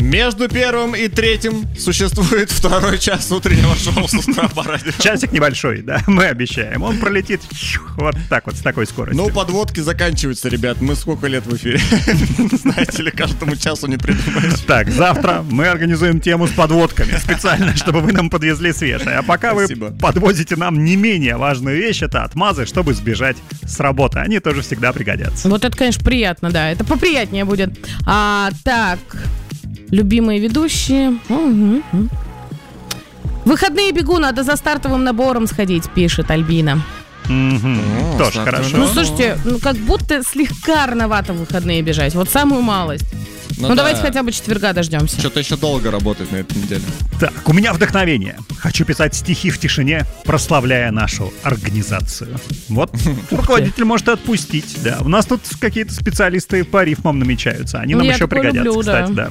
Между первым и третьим существует второй час утреннего шоу с утра по радио. Часик небольшой, да, мы обещаем. Он пролетит вот так вот, с такой скоростью. Ну, подводки заканчиваются, ребят. Мы сколько лет в эфире? Знаете ли, каждому часу не придумаешь. Так, завтра мы организуем тему с подводками специально, чтобы вы нам подвезли свежее. А пока Спасибо. Вы подвозите нам не менее важную вещь, это отмазы, чтобы сбежать с работы. Они тоже всегда пригодятся. Вот это, конечно, приятно, да. Это поприятнее будет. Так, любимые ведущие. Выходные бегу, надо за стартовым набором сходить, пишет Альбина. Тоже хорошо. Ну, слушайте, как будто слегка рановато в выходные бежать. Вот самую малость. Ну да. Давайте хотя бы четверга дождемся. Что-то еще долго работать на этой неделе. Так, у меня вдохновение. Хочу писать стихи в тишине, прославляя нашу организацию. Вот, руководитель может отпустить, да. У нас тут какие-то специалисты по рифмам намечаются. Они нам еще пригодятся, люблю, кстати, да.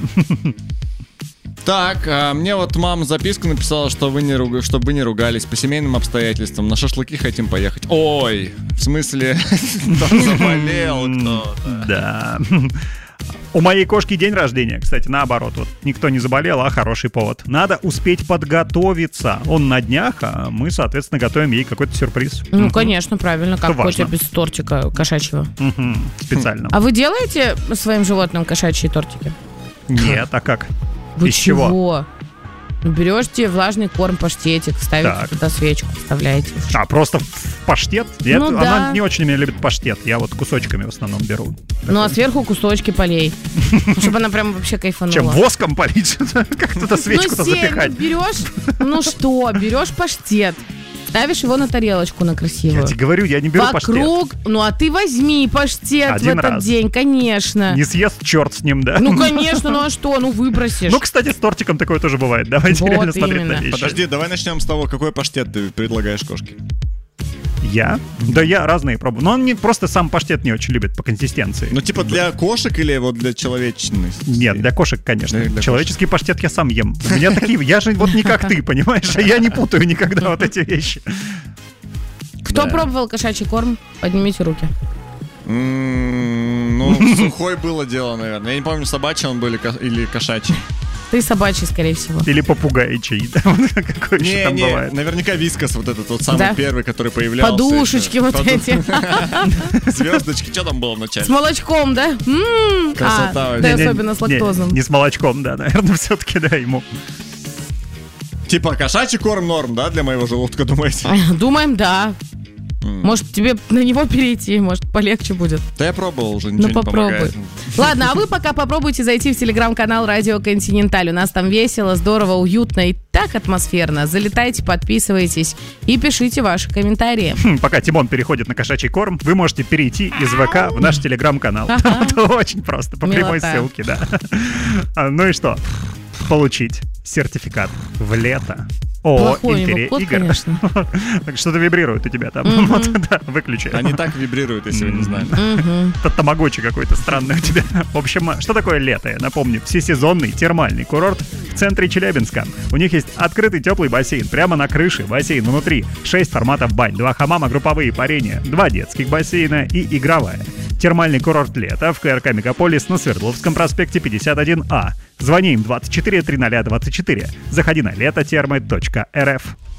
Так, мне вот мама записку написала, что вы чтобы не ругались по семейным обстоятельствам. На шашлыки хотим поехать. Ой, в смысле, заболел кто-то. Да. У моей кошки день рождения, кстати, наоборот. Вот никто не заболел, а хороший повод. Надо успеть подготовиться. Он на днях, а мы, соответственно, готовим ей какой-то сюрприз. Ну, конечно, правильно. Как важно. котя без тортика кошачьего. Специально. А вы делаете своим животным кошачьи тортики? Нет, а как? Вы Из чего? Берете влажный корм, паштетик, ставите туда свечку, вставляете. А, просто в паштет? Ну, Она да. не очень меня любит паштет. Я вот кусочками в основном беру. Ну, а сверху кусочки полей. Чтобы она прям вообще кайфанула. Чем, воском полить? Как туда свечку-то запихать? Берешь паштет, ставишь его на тарелочку на красивую. Я тебе говорю, я не беру паштет. Ну, а ты возьми паштет Один в этот раз. день, конечно. Не съест черт с ним, да? Ну, конечно, ну а что? Ну, выбросишь. Ну, кстати, с тортиком такое тоже бывает. Давайте Вот реально смотреть именно. на вещи. Подожди, давай начнем с того, какой паштет ты предлагаешь кошке. Я? Да я разные пробую. Но он не просто сам паштет не очень любит по консистенции. Ну, типа для кошек или вот для человечности? Нет, для кошек, конечно. Для Человеческий паштет я сам ем. У меня такие, я же вот не как ты, понимаешь? Я не путаю никогда вот эти вещи. Кто пробовал кошачий корм? Поднимите руки. Ну, сухой было дело, наверное. Я не помню, собачий он был или кошачий. Ты собачий, скорее всего. Или попугайчий. Какой еще там бывает? Наверняка Вискас вот этот вот самый первый, который появлялся. Подушечки вот эти. Звездочки, что там было вначале? С молочком, да? Красота. Да, особенно с лактозом. Не с молочком, да, наверное, все-таки, да, ему. Типа кошачий корм норм, да, для моего желудка, думаете? Думаем, да. Может, тебе на него перейти, может, полегче будет. Да я пробовал уже, ничего Ну, не попробуй. помогает. Ладно, а вы пока попробуйте зайти в телеграм-канал Радио Континенталь. У нас там весело, здорово, уютно и так атмосферно. Залетайте, подписывайтесь и пишите ваши комментарии. Пока Тимон переходит на кошачий корм, вы можете перейти из ВК в наш телеграм-канал. Это очень просто, по прямой ссылке, да. Ну и что? Получить сертификат в лето. О, Империя игр. Конечно. Так что-то вибрирует у тебя там. Вот, да, выключи. Они так вибрируют, если вы не знали. Это тамагочи какой-то странный у тебя. В общем, что такое лето? Я напомню, всесезонный термальный курорт в центре Челябинска. У них есть открытый теплый бассейн прямо на крыше, бассейн внутри, 6 форматов бань, 2 хамама, групповые парения, 2 детских бассейна и игровая. Термальный курорт лета в КРК Мегаполис на Свердловском проспекте 51А. Звони им 24 300 24. Заходи на летотермы.рф.